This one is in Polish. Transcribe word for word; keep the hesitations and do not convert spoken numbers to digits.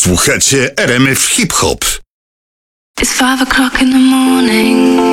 Słuchacie R M F Hip Hop. It's five o'clock in the morning